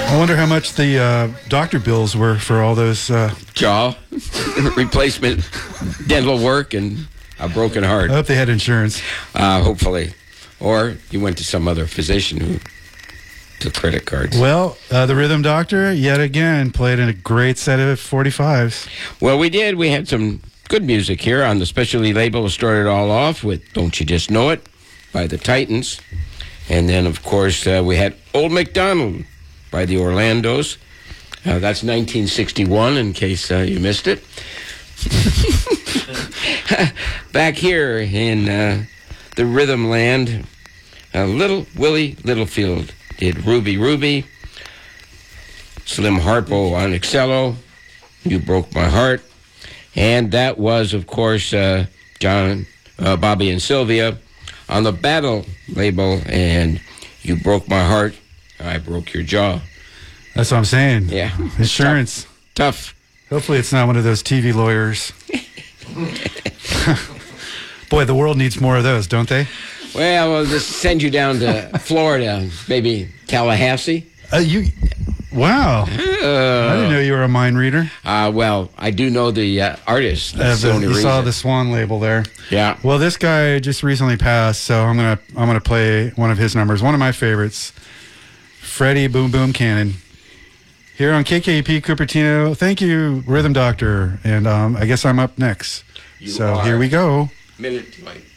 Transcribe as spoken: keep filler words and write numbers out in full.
I wonder how much the uh, doctor bills were for all those. Uh... Jaw replacement, dental work, and a broken heart. I hope they had insurance. Uh, hopefully. Or you went to some other physician who took credit cards. Well, uh, the Rhythm Doctor, yet again, played in a great set of forty-fives. Well, we did. We had some good music here on the specialty label. We started all off with Don't You Just Know It by the Titans. And then, of course, uh, we had Old MacDonald by the Orlandos. Uh, that's nineteen sixty-one, in case uh, you missed it. Back here in uh, the Rhythm Land, uh, Little Willie Littlefield did Ruby Ruby. Slim Harpo on Excello, You Broke My Heart. And that was, of course, uh, John, uh, Bobby, and Sylvia on the Battle label, and You Broke My Heart, I Broke Your Jaw. That's what I'm saying. Yeah. Insurance. Tough. Tough. Hopefully it's not one of those T V lawyers. Boy, the world needs more of those, don't they? Well, we'll just send you down to Florida, maybe Tallahassee. Uh, you, wow. Uh, I didn't know you were a mind reader. Uh, well, I do know the uh, artist. That's Uh, the the, only you reason. saw the Swan label there. Yeah. Well, this guy just recently passed, so I'm gonna I'm gonna play one of his numbers, one of my favorites, Freddie Boom Boom Cannon, here on K K E P Cupertino. Thank you, Rhythm Doctor, and um, I guess I'm up next. You so are. here we go. Minute to like